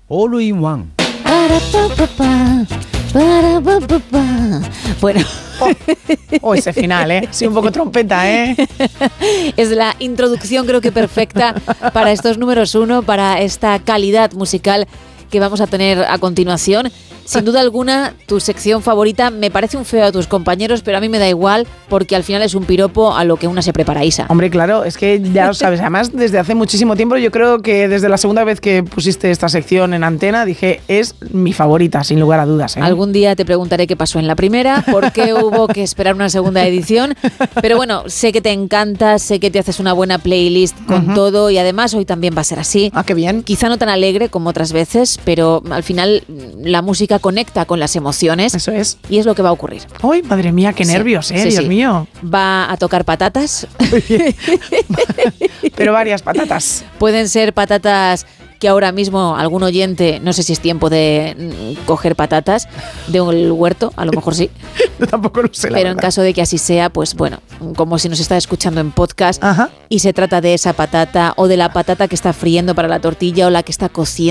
All in One. Bueno. Ese final, ¿eh? Sí, un poco trompeta, ¿eh? Es la introducción, creo que perfecta para estos números 1, para esta calidad musical que vamos a tener a continuación. Sin duda alguna, tu sección favorita. Me parece un feo a tus compañeros, pero a mí me da igual, porque al final es un piropo a lo que una se prepara, Isa. Hombre, claro, es que ya lo sabes. Además, desde hace muchísimo tiempo, yo creo que desde la segunda vez que pusiste esta sección en antena, dije, es mi favorita, sin lugar a dudas, ¿eh? Algún día te preguntaré qué pasó en la primera, por qué hubo que esperar una segunda edición. Pero bueno, sé que te encanta, sé que te haces una buena playlist con todo, y además hoy también va a ser así. Ah, qué bien. Quizá no tan alegre como otras veces, pero al final la música conecta con las emociones. Eso es. Y es lo que va a ocurrir. ¡Ay, madre mía, qué nervios, Dios mío! Va a tocar patatas. Pero varias patatas. Pueden ser patatas que ahora mismo algún oyente, no sé si es tiempo de coger patatas de un huerto, a lo mejor sí. Yo tampoco lo sé, la Pero verdad. en caso de que así sea, pues bueno, como si nos está escuchando en podcast. Ajá. Y se trata de esa patata o de la patata que está friendo para la tortilla o la que está cociendo